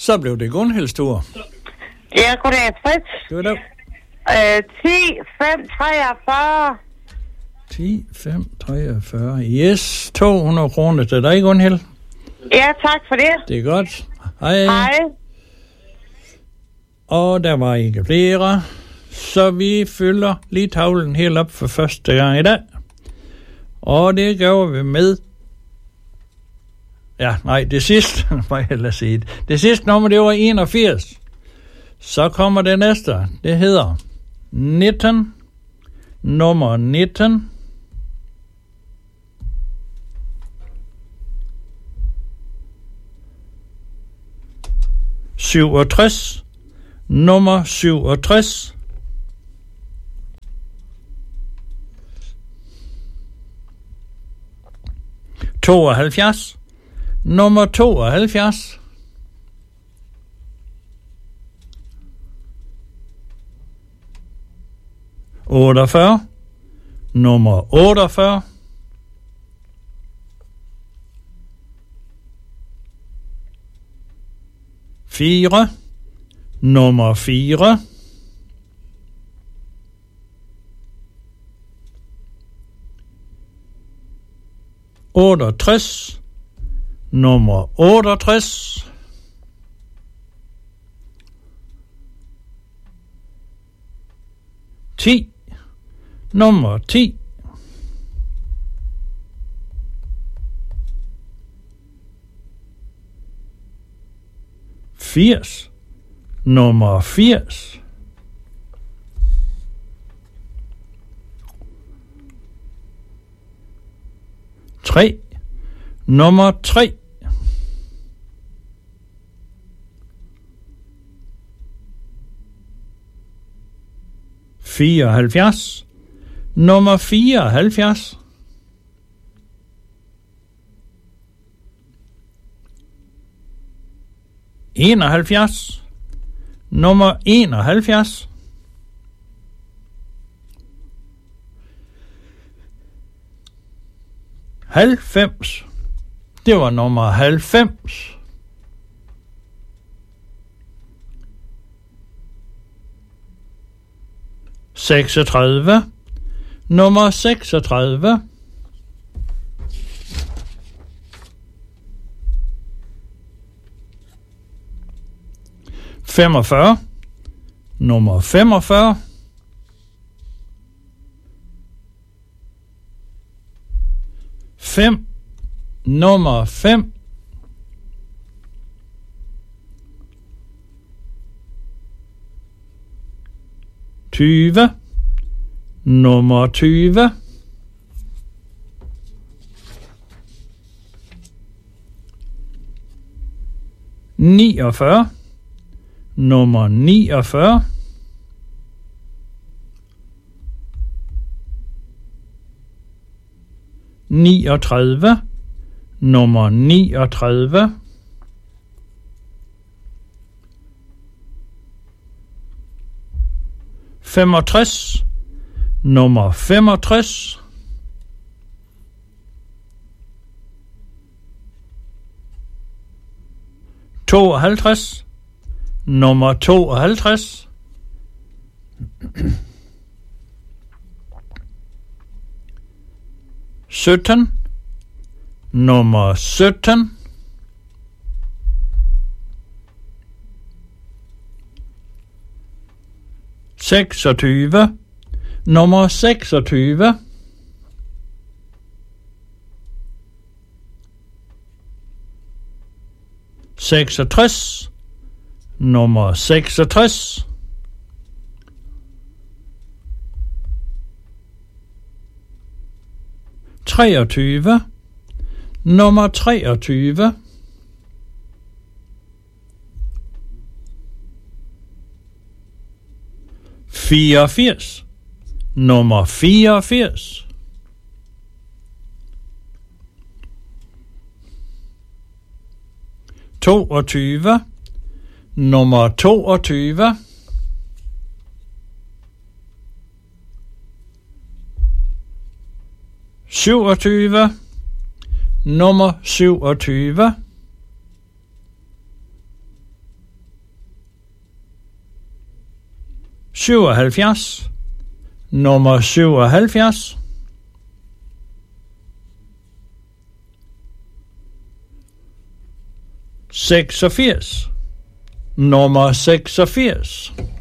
Så blev det Gunhilds tur. Ja, goddag, Fritz. Goddag. 10, 5, 43. 10, 5, 43. Yes, 200 kroner til dig, Gunhild. Ja, tak for det. Det er godt. Hej. Hej. Og der var ikke flere, så vi fylder lige tavlen helt op for første gang i dag. Og det gør vi med... Ja, nej, det sidste, må jeg hellere sige. Det sidste nummer, det var 81. Så kommer det næste. Det hedder 19. Nummer 19. ...67... nummer 67... ...72... nummer 72... ...48... nummer 48... ...4... nummer 4... ...68... nummer 68... ...10... nummer 10... ...80... nummer 80... ...3... nummer 3... ...74... nummer 74... ...71... nummer 71... ...90... det var nummer 90... ...36... nummer 36... ...45... nummer 45... ...5... nummer 5... ...20... nummer 20... ...49... nummer 49... ...39... nummer 39... ...65... nummer 65... ...52... nummer 52... ...17... nummer 17... ...26... nummer 26... ...66... nummer 66... ...23... nummer 23... ...84... nummer 84... ...22... nummer 22... ...27... nummer 27... 77. Nummer 77. 86. Nummer 86.